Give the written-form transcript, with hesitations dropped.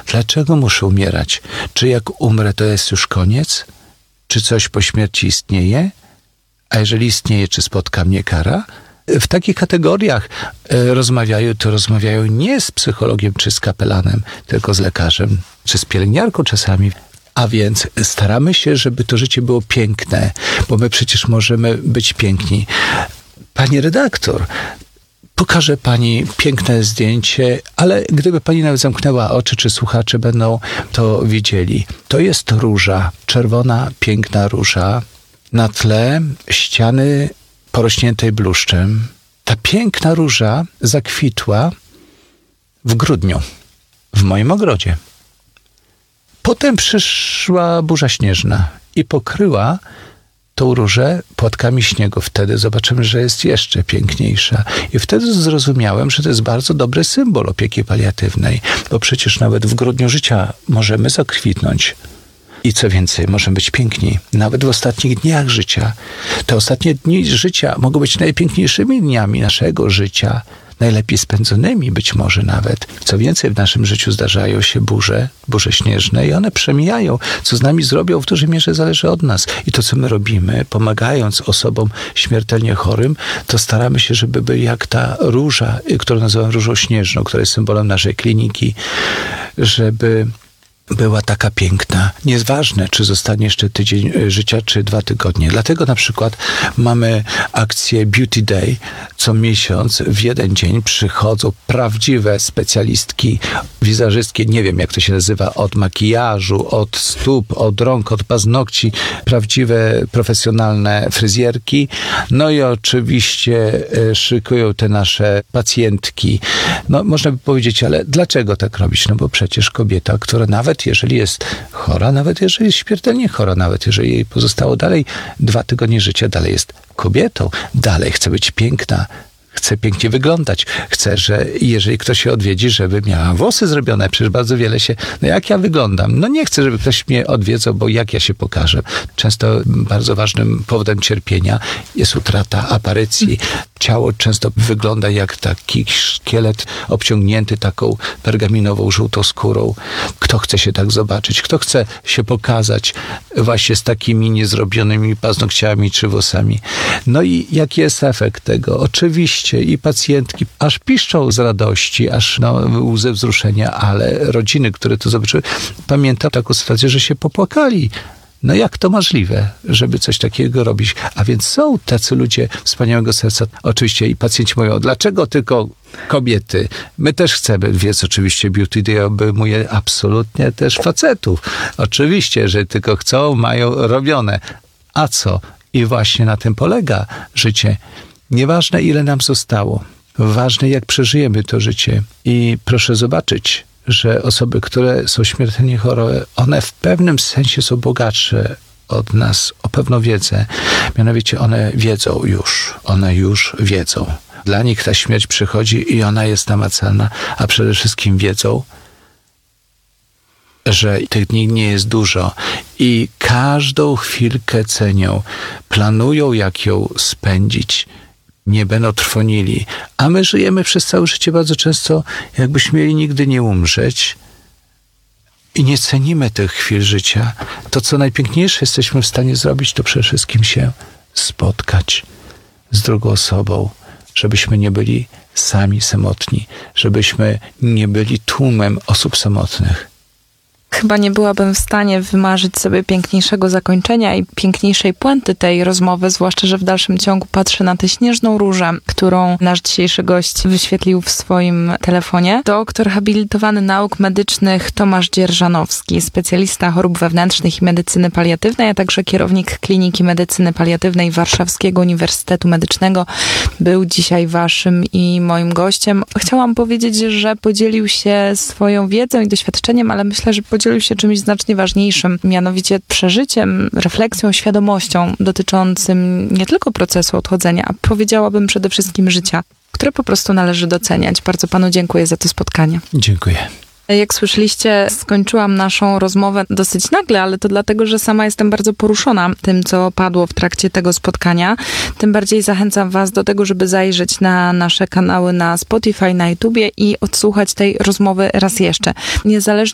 Dlaczego muszę umierać? Czy jak umrę, to jest już koniec? Czy coś po śmierci istnieje? A jeżeli istnieje, czy spotka mnie kara? W takich kategoriach rozmawiają nie z psychologiem czy z kapelanem, tylko z lekarzem, czy z pielęgniarką czasami. A więc staramy się, żeby to życie było piękne, bo my przecież możemy być piękni. Pani redaktor, pokaże pani piękne zdjęcie, ale gdyby pani nawet zamknęła oczy, czy słuchacze będą to widzieli. To jest róża, czerwona, piękna róża, na tle ściany porośniętej bluszczem. Ta piękna róża zakwitła w grudniu w moim ogrodzie. Potem przyszła burza śnieżna i pokryła tą różę płatkami śniegu. Wtedy zobaczymy, że jest jeszcze piękniejsza. I wtedy zrozumiałem, że to jest bardzo dobry symbol opieki paliatywnej, bo przecież nawet w grudniu życia możemy zakwitnąć. I co więcej, możemy być piękni. Nawet w ostatnich dniach życia. Te ostatnie dni życia mogą być najpiękniejszymi dniami naszego życia. Najlepiej spędzonymi być może nawet. Co więcej, w naszym życiu zdarzają się burze śnieżne i one przemijają. Co z nami zrobią, w dużej mierze zależy od nas. I to, co my robimy, pomagając osobom śmiertelnie chorym, to staramy się, żeby byli jak ta róża, którą nazywam różą śnieżną, która jest symbolem naszej kliniki, żeby była taka piękna. Nieważne, czy zostanie jeszcze tydzień życia, czy 2 tygodnie. Dlatego na przykład mamy akcję Beauty Day. Co miesiąc w jeden dzień przychodzą prawdziwe specjalistki, wizerzystki, nie wiem jak to się nazywa, od makijażu, od stóp, od rąk, od paznokci, prawdziwe, profesjonalne fryzjerki. No i oczywiście szykują te nasze pacjentki. No można by powiedzieć, ale dlaczego tak robić? No bo przecież kobieta, która nawet jeżeli jest chora, nawet jeżeli jest śmiertelnie chora, nawet jeżeli jej pozostało dalej 2 tygodnie życia, dalej jest kobietą, dalej chce być piękna, chce pięknie wyglądać, chce, że jeżeli ktoś się odwiedzi, żeby miała włosy zrobione, przecież bardzo wiele się, no jak ja wyglądam? No nie chcę, żeby ktoś mnie odwiedzał, bo jak ja się pokażę? Często bardzo ważnym powodem cierpienia jest utrata aparycji. Ciało często wygląda jak taki szkielet obciągnięty taką pergaminową, żółtą skórą. Kto chce się tak zobaczyć? Kto chce się pokazać właśnie z takimi niezrobionymi paznokciami czy włosami? No i jaki jest efekt tego? Oczywiście i pacjentki aż piszczą z radości, aż łzy wzruszenia, ale rodziny, które to zobaczyły, pamiętam taką sytuację, że się popłakali. No jak to możliwe, żeby coś takiego robić? A więc są tacy ludzie wspaniałego serca. Oczywiście i pacjenci mówią, dlaczego tylko kobiety? My też chcemy, więc oczywiście Beauty Day obejmuje absolutnie też facetów. Oczywiście, że tylko chcą, mają robione. A co? I właśnie na tym polega życie. Nieważne, ile nam zostało. Ważne, jak przeżyjemy to życie. I proszę zobaczyć, że osoby, które są śmiertelnie chore, one w pewnym sensie są bogatsze od nas o pewną wiedzę. Mianowicie one wiedzą już. One już wiedzą. Dla nich ta śmierć przychodzi i ona jest namacalna, a przede wszystkim wiedzą, że tych dni nie jest dużo i każdą chwilkę cenią. Planują, jak ją spędzić. Nie będą trwonili. A my żyjemy przez całe życie bardzo często, jakbyśmy mieli nigdy nie umrzeć i nie cenimy tych chwil życia. To, co najpiękniejsze jesteśmy w stanie zrobić, to przede wszystkim się spotkać z drugą osobą, żebyśmy nie byli sami samotni, żebyśmy nie byli tłumem osób samotnych. Chyba nie byłabym w stanie wymarzyć sobie piękniejszego zakończenia i piękniejszej puenty tej rozmowy, zwłaszcza, że w dalszym ciągu patrzę na tę śnieżną różę, którą nasz dzisiejszy gość wyświetlił w swoim telefonie. Doktor habilitowany nauk medycznych Tomasz Dzierżanowski, specjalista chorób wewnętrznych i medycyny paliatywnej, a także kierownik Kliniki Medycyny Paliatywnej Warszawskiego Uniwersytetu Medycznego, był dzisiaj waszym i moim gościem. Chciałam powiedzieć, że podzielił się swoją wiedzą i doświadczeniem, ale myślę, że podzielił się czymś znacznie ważniejszym, mianowicie przeżyciem, refleksją, świadomością dotyczącym nie tylko procesu odchodzenia, a powiedziałabym przede wszystkim życia, które po prostu należy doceniać. Bardzo panu dziękuję za to spotkanie. Dziękuję. Jak słyszeliście, skończyłam naszą rozmowę dosyć nagle, ale to dlatego, że sama jestem bardzo poruszona tym, co padło w trakcie tego spotkania. Tym bardziej zachęcam was do tego, żeby zajrzeć na nasze kanały na Spotify, na YouTubie i odsłuchać tej rozmowy raz jeszcze. Niezależnie